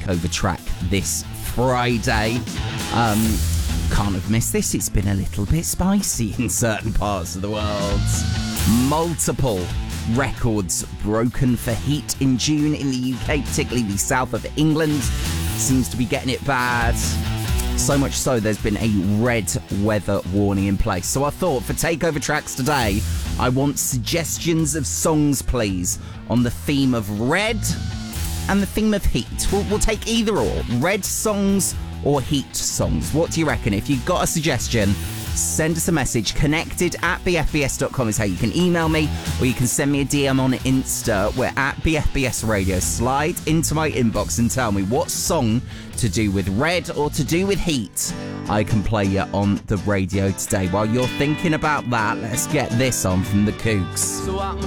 takeover track this Friday. Can't have missed this. It's been a little bit spicy in certain parts of the world. Multiple records broken for heat in June in the UK, particularly the south of England. Seems to be getting it bad. So much so, there's been a red weather warning in place. So I thought for takeover tracks today, I want suggestions of songs, please, on the theme of red and the theme of heat. We'll take either or. Red songs or heat songs. What do you reckon? If you've got a suggestion, send us a message. connected@bfbs.com is how you can email me, or you can send me a DM on Insta. We're at BFBS Radio. Slide into my inbox and tell me what song to do with red or to do with heat I can play you on the radio today. While you're thinking about that, let's get this on from the Kooks.